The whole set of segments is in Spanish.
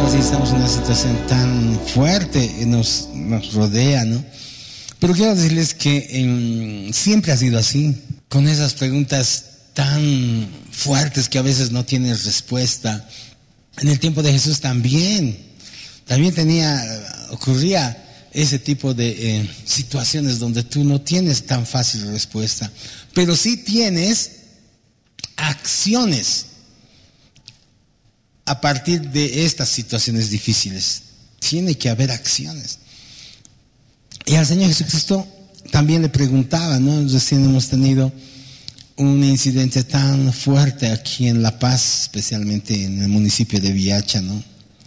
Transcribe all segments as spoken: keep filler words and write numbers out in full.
así estamos en una situación tan fuerte, nos, nos rodea, ¿no? Pero quiero decirles que eh, siempre ha sido así, con esas preguntas tan fuertes que a veces no tienen respuesta. En el tiempo de Jesús también, también tenía, ocurría ese tipo de eh, situaciones donde tú no tienes tan fácil respuesta, pero sí tienes acciones a partir de estas situaciones difíciles. Tiene que haber acciones. Y al Señor Jesucristo también le preguntaba, ¿no? Recién hemos tenido un incidente tan fuerte aquí en La Paz, especialmente en el municipio de Villacha, ¿no?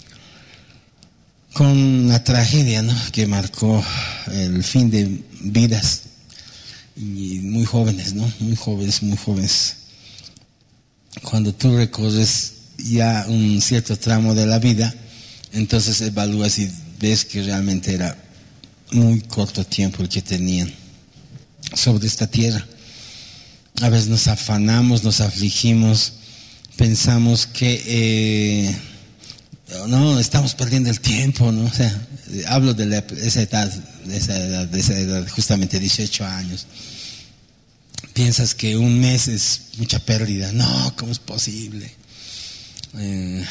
Con una tragedia, ¿no? Que marcó el fin de vidas, y muy jóvenes, ¿no? Muy jóvenes, muy jóvenes. Cuando tú recorres ya un cierto tramo de la vida, entonces evalúas y ves que realmente era muy corto tiempo el que tenían sobre esta tierra. A veces nos afanamos, nos afligimos, pensamos que eh, no, estamos perdiendo el tiempo, ¿no? O sea, hablo de la, esa edad, de esa edad, de esa edad, justamente dieciocho años. Piensas que un mes es mucha pérdida. No, ¿cómo es posible? Eh,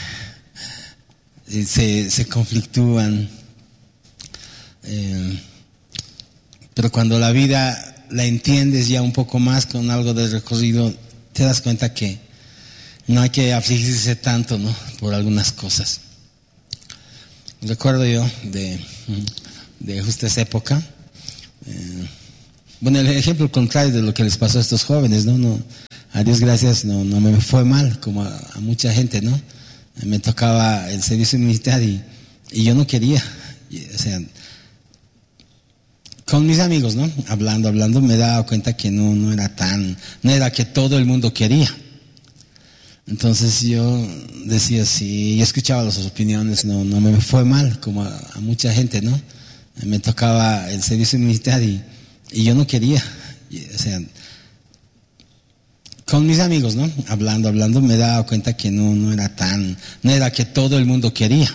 se, se conflictúan. Eh, pero cuando la vida la entiendes ya un poco más con algo de recorrido, te das cuenta que no hay que afligirse tanto, ¿no? Por algunas cosas. Recuerdo yo de, de justo esa época, eh, bueno, el ejemplo contrario de lo que les pasó a estos jóvenes, ¿no? No, a Dios gracias, no, no me fue mal, como a, a mucha gente, ¿no? Me tocaba el servicio militar y, y yo no quería, y, o sea, con mis amigos, ¿no? Hablando, hablando, me daba cuenta que no, no era tan, no era que todo el mundo quería. Entonces yo decía, sí, yo escuchaba las opiniones, no, no me fue mal, como a, a mucha gente, ¿no? Me tocaba el servicio militar y, y yo no quería, y, o sea, con mis amigos, ¿no? Hablando, hablando, me daba cuenta que no, no era tan, no era que todo el mundo quería.